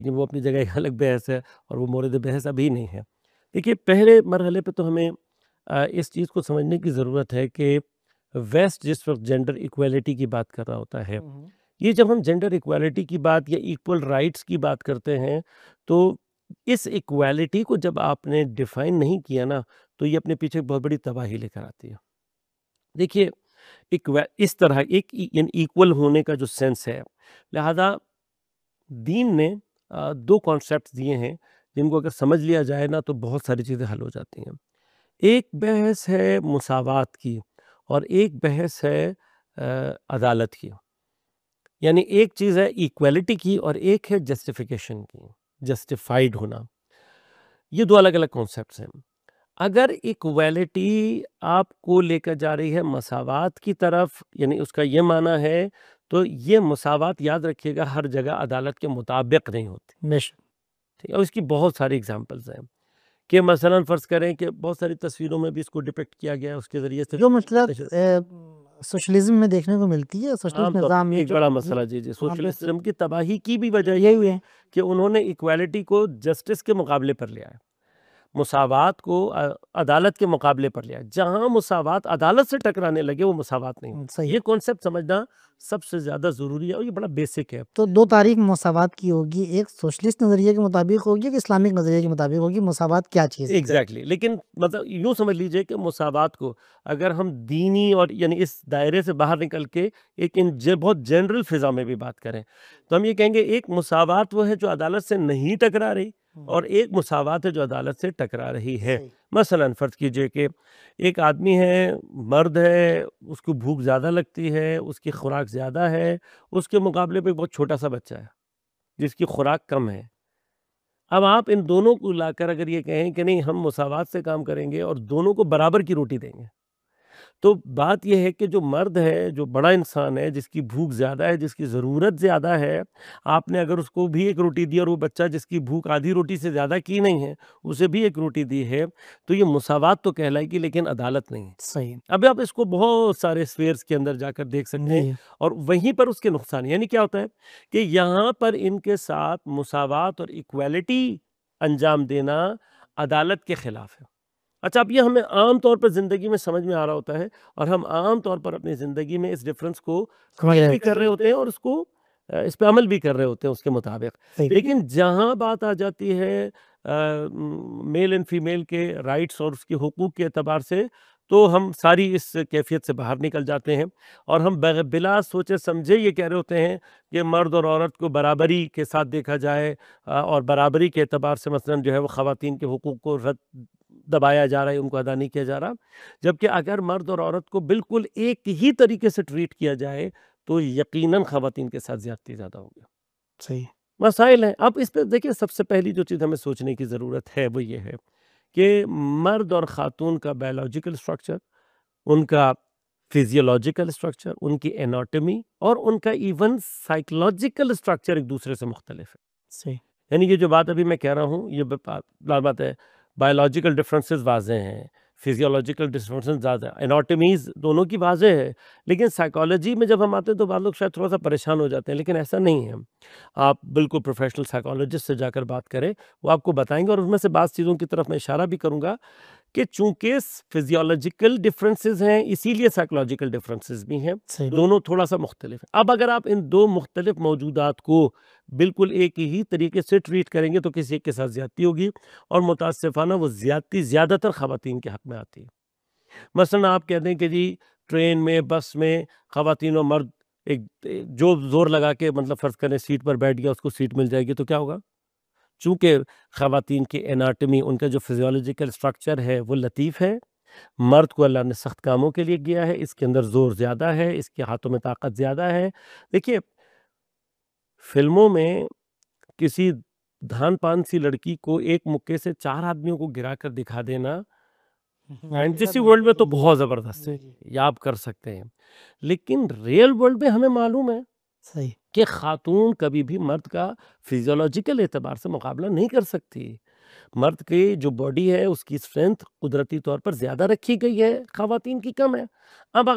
वो अपनी जगह एक अलग बहस है और वो मोरद बहस अभी नहीं है। देखिए, पहले मरहले पे तो हमें इस चीज़ को समझने की ज़रूरत है कि वेस्ट जिस वक़्त जेंडर इक्वालिटी की बात कर रहा होता है, हुँ, हुँ। ये जब हम जेंडर इक्वालिटी की बात या इक्वल राइट्स की बात करते हैं, तो इस इक्वालिटी को जब आपने डिफ़ाइन नहीं किया ना, तो ये अपने पीछे एक बहुत बड़ी तबाही लेकर आती है। देखिए, इस तरह एक यानी इक्वल होने का जो सेंस है, लिहाज़ा दीन ने 2 कॉन्सेप्ट्स दिए हैं, जिनको अगर समझ लिया जाए ना तो बहुत सारी चीज़ें हल हो जाती हैं। एक बहस है मुसावात की और एक बहस है अदालत की। यानी एक चीज़ है इक्वालिटी की और एक है जस्टिफिकेशन की, जस्टिफाइड होना। ये 2 अलग-अलग कॉन्सेप्ट्स हैं। अगर इक्वालिटी आपको लेकर जा रही है मसावात की तरफ, यानी उसका ये माना है, तो ये मसावात याद रखिएगा हर जगह अदालत के मुताबिक नहीं होती। बेशक। ठीक है? और इसकी बहुत सारी एग्ज़ाम्पल्स हैं कि मसलन फ़र्ज़ करें कि बहुत सारी तस्वीरों में भी इसको डिपिक्ट किया गया है, उसके ज़रिए से जो मतलब सोशलिज़्म में देखने को मिलती है, आम सोशलिस्ट तौर निज़ाम पे ये एक जो बड़ा ये मसला जी, वहाँ पे सोशलिज़्म की तबाही की भी वजह यही ये है। है कि उन्होंने इक्वालिटी को जस्टिस के मुकाबले पर लिया है। मुसावात को अदालत के मुकाबले पर लिया है। जहाँ मुसावात अदालत से टकराने लगे वो मुसावात नहीं सही होती। है। ये कॉन्सेप्ट समझना सबसे ज़्यादा ज़रूरी है और ये बड़ा बेसिक है। तो 2 तारीख मसावात की होगी, एक सोशलिस्ट नज़रिए के मुताबिक होगी, एक इस्लामिक नज़रिए के मुताबिक होगी, मसावात क्या चीज़ है? एग्ज़ैक्टली, लेकिन मतलब यूँ समझ लीजिए कि मुसावात को अगर हम दीनी और यानी इस दायरे से बाहर निकल के एक बहुत जनरल फ़िज़ा में भी बात करें, तो हम ये कहेंगे एक मुसावात वो है जो अदालत से नहीं टकरा रही हुँ, और एक मुसावात है जो अदालत से टकरा रही है। सही। मसलन फ़र्ज़ कीजिए कि एक आदमी है, मर्द है, उसको भूख ज़्यादा लगती है, उसकी खुराक ज़्यादा है, उसके मुकाबले पे एक बहुत छोटा-सा बच्चा है, जिसकी खुराक कम है। अब आप इन दोनों को लाकर अगर ये कहें कि नहीं हम मुसावात से काम करेंगे और दोनों को बराबर की रोटी देंगे, तो बात ये है कि जो मर्द है, जो बड़ा इंसान है, जिसकी भूख ज़्यादा है, जिसकी ज़रूरत ज़्यादा है, आपने अगर उसको भी एक रोटी दी और वो बच्चा जिसकी भूख आधी रोटी से ज़्यादा की नहीं है, उसे भी एक रोटी दी है, तो ये मुसावात तो कहलाएगी लेकिन अदालत नहीं है। सही। अब आप इसको बहुत सारे स्फेयर्स के अंदर जाकर देख सकते हैं जी। और वहीं पर उसके नुकसान यानी क्या होता है कि यहाँ पर इनके साथ मुसावात और इक्वालिटी अंजाम देना अदालत के खिलाफ है। अच्छा, अब ये हमें आम तौर पर ज़िंदगी में समझ में आ रहा होता है और हम आम तौर पर अपनी ज़िंदगी में इस डिफ़रेंस को समझ फ़ील रहे भी कर रहे होते हैं और उसको इस पे अमल भी कर रहे होते हैं उसके मुताबिक। सही। लेकिन जहाँ बात आ जाती है मेल एंड फीमेल के राइट्स और उसके हुकूक के एतबार से, तो हम सारी इस कैफ़ियत से बाहर निकल जाते हैं और हम बिला सोचे समझे ये कह रहे होते हैं कि मर्द और औरत को बराबरी के साथ देखा जाए और बराबरी के एतबार से मसलन जो है वो ख़वातीन के हुकूक को दबाया जा रहा है, उनको अदा नहीं किया जा रहा। जबकि अगर मर्द और औरत को बिल्कुल एक ही तरीके से ट्रीट किया जाए, तो यकीनन ख़वातीन के साथ ज़्यादती ज़्यादा होगी। सही। मसाइल हैं। अब इस पे देखिए सबसे पहली जो चीज़ हमें सोचने की ज़रूरत है वो ये है कि मर्द और ख़ातून का बायोलॉजिकल स्ट्रक्चर, उनका फिज़ियोलॉजिकल स्ट्रक्चर, उनकी एनाटॉमी और उनका इवन साइकोलॉजिकल स्ट्रक्चर एक दूसरे से मुख्तलिफ है। सही। यानी ये जो बात अभी मैं कह रहा हूँ ये बात है, बायोलॉजिकल डिफरेंसेस वाज़े हैं, फिजियोलॉजिकल डिफरेंसेस ज़्यादा हैं, एनाटॉमीज़ दोनों की वाज़े है, लेकिन साइकोलॉजी में जब हम आते हैं तो बाद लोग शायद थोड़ा-सा परेशान हो जाते हैं, लेकिन ऐसा नहीं है। आप बिल्कुल प्रोफेशनल साइकोलॉजिस्ट से जाकर बात करें, वो आपको बताएँगे और उसमें से बाज़ चीज़ों की तरफ मैं इशारा भी करूँगा कि चूँकि फिजियोलॉजिकल डिफरेंसेस हैं, इसीलिए साइकोलॉजिकल डिफरेंसेस भी हैं, सही। दोनों थोड़ा-सा मुख्तलिफ हैं। अब अगर आप इन 2 मुख्तलिफ मौजूदात को बिल्कुल एक ही तरीके से ट्रीट करेंगे तो किसी एक के साथ ज़्यादती होगी और मुतअस्सिफ़ाना वो ज़्यादती ज़्यादातर ख़वातीन के हक़ में आती है। मसलन आप कह दें कि जी ट्रेन में, बस में ख़वातीन और मर्द एक जो ज़ोर लगा के मतलब फ़र्ज़ करें सीट पर बैठ गया उसको सीट मिल जाएगी तो क्या होगा? चूँकि ख़वातीन की एनाटॉमी उनका जो फिज़ियोलॉजिकल स्ट्रक्चर है वो लतीफ़ है, मर्द को अल्लाह ने सख्त कामों के लिए किया है, इसके अंदर ज़ोर ज़्यादा है, इसके हाथों में ताकत ज़्यादा है। देखिए, फ़िल्मों में किसी धान-पान सी लड़की को एक मुक्के से 4 आदमियों को गिराकर दिखा देना, फैंटेसी वर्ल्ड में तो बहुत ज़बरदस्त है, जी। ये आप कर सकते हैं। लेकिन रियल वर्ल्ड में हमें मालूम है सही। कि खातून कभी भी मर्द का फिज़ियोलॉजिकल एतबार से मुकाबला नहीं कर सकती। मर्द की जो बॉडी है उसकी स्ट्रेंथ कुदरती तौर पर ज़्यादा रखी गई है, ख़वातीन की कम है। अब